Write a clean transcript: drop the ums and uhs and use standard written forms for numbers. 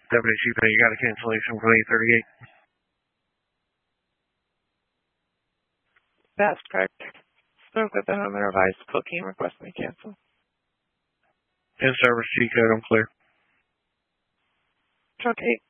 Deputy Chief, you got a cancellation for 838. That's correct. Spoke with the home and revised booking request to cancel. In service G code, I'm clear. Truck 8